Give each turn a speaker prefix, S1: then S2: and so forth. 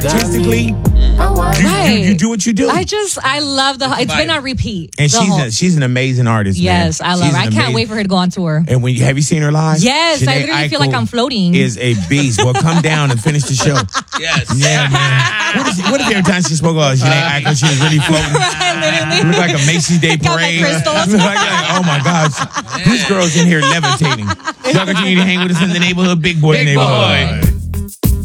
S1: artistically, you do what you do.
S2: I love it's been on repeat.
S1: And she's an amazing artist.
S2: Yes,
S1: man.
S2: I love her. I can't wait for her to go on tour.
S1: And have you seen her live?
S2: Yes, I literally feel like I'm floating.
S1: Is a beast. Well, come down and finish the show.
S3: Yes.
S1: Yeah, man. What if every time she spoke about Jhené Aiko, she was really floating?
S2: Right, literally.
S1: It looked like a Macy's Day
S2: Got my
S1: parade.
S2: crystals.
S1: Oh my gosh, this girl's in here levitating. Y'all continue to hang with us in the neighborhood, big boy neighborhood.